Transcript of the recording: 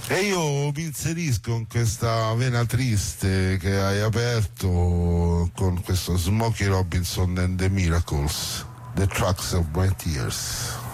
E io mi inserisco in questa vena triste che hai aperto con questo Smokey Robinson and the Miracles, The Tracks of My Tears.